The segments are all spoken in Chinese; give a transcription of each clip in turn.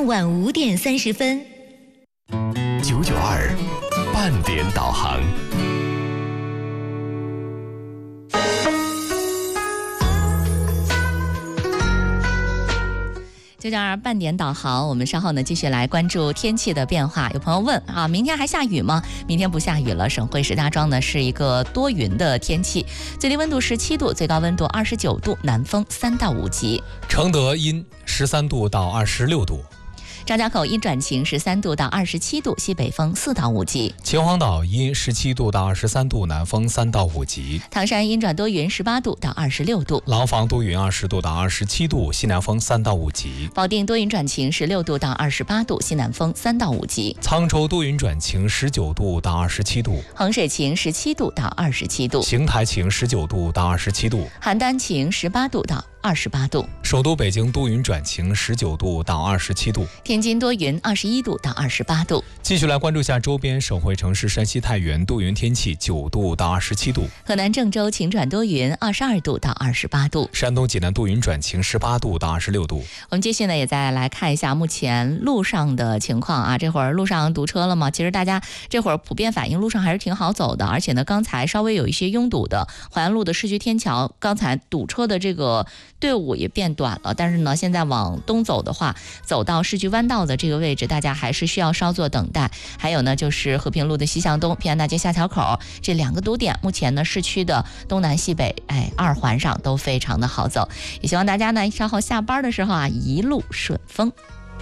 晚5点30分。 992半点导航。 992半点导航，我们稍后呢继续来关注天气的变化。有朋友问啊，明天还下雨吗？明天不下雨了，省会石家庄呢是一个多云的天气，最低温度17度，最高温度29度，南风3到5级。 承德阴13度到26度。 张家口阴转晴13度到27度，西北风4到5级。 秦皇岛阴17度到23度，南风3到5级。 唐山阴转多云18度到26度。 廊坊多云20度到27度，西南风3到5级。 保定多云转晴16度到28度，西南风3到5级。 沧州多云转晴19度到27度。 衡水晴17度到27度。 邢台晴19度到27度。 邯郸晴18度到28度。 首都北京多云转晴19度到27度。 天津多云21度到28度。 继续来关注一下周边省会城市，山西太原多云天气9度到27度。 河南郑州晴转多云22度到28度。 山东济南多云转晴18度到26度。 我们继续呢也再来看一下目前路上的情况啊，这会儿路上堵车了吗？其实大家这会儿普遍反映路上还是挺好走的，而且呢刚才稍微有一些拥堵的淮安路的市区天桥，刚才堵车的这个队伍也变短了，但是呢现在往东走的话，走到市区弯道的这个位置，大家还是需要稍作等待。还有呢就是和平路的西向东、平安大街下桥口这2个堵点，目前呢市区的东南西北2环上都非常的好走，也希望大家呢稍后下班的时候啊一路顺风。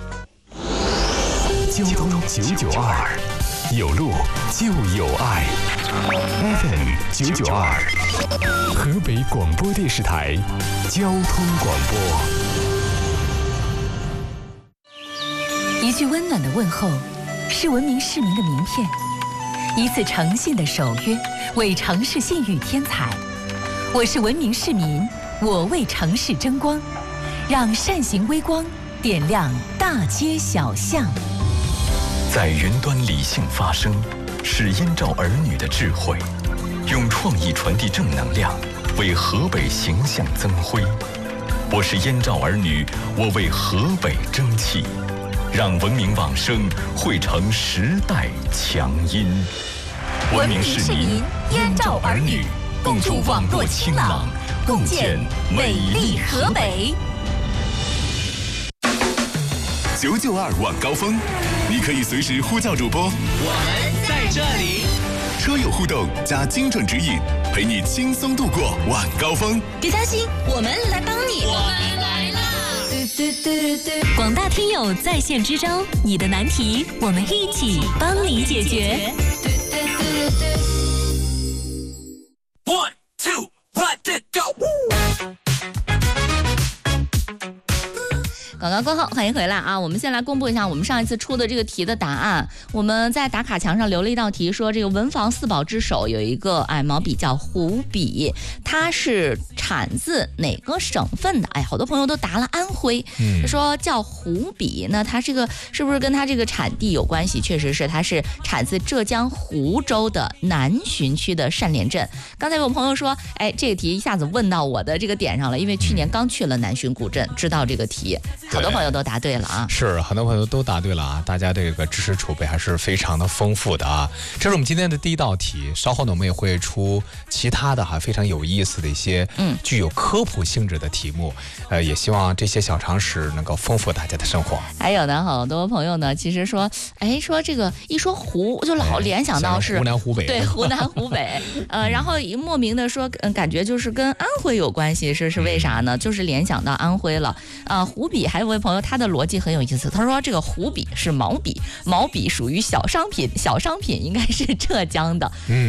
交通992，有路就有爱。FM 992，河北广播电视台交通广播。 一句温暖的问候，是文明市民的名片；一次诚信的守约，为城市信誉添彩。我是文明市民，我为城市争光，让善行微光点亮大街小巷。 在云端理性发声，是燕赵儿女的智慧，用创意传递正能量，为河北形象增辉。我是燕赵儿女，我为河北争气，让文明往声汇成时代强音。文明市民，燕赵儿女，共筑网络清朗，共建美丽河北。992晚高峰，你可以随时呼叫主播，我们在这里。 车友互动加精准指引，陪你轻松度过晚高峰。 别担心，我们来帮你。 我们来啦！ 广大听友在线支招，你的难题我们一起帮你解决。 One, two, let it go！ 广告过后，欢迎回来啊！我们先来公布一下我们上一次出的这个题的答案。我们在打卡墙上留了一道题，说这个文房4宝之首有一个毛笔叫湖笔，它是产自哪个省份的？好多朋友都答了安徽，说叫湖笔，那它这个是不是跟它这个产地有关系？确实是，它是产自浙江湖州的南浔区的单连镇。刚才有朋友说，这个题一下子问到我的这个点上了，因为去年刚去了南浔古镇，知道这个题。好多朋友都答对了啊！ 是，很多朋友都答对了啊！大家这个知识储备还是非常的丰富的啊！这是我们今天的第一道题，稍后呢我们也会出其他的非常有意思的一些具有科普性质的题目，也希望这些小常识能够丰富大家的生活。 还有呢，好多朋友呢，其实说，说这个一说湖就老联想到是湖南湖北， 对，湖南湖北，然后莫名的说，感觉就是跟安徽有关系，是为啥呢？就是联想到安徽了。湖笔还有位朋友，他的逻辑很有意思，他说这个湖笔是毛笔，毛笔属于小商品，小商品应该是浙江的。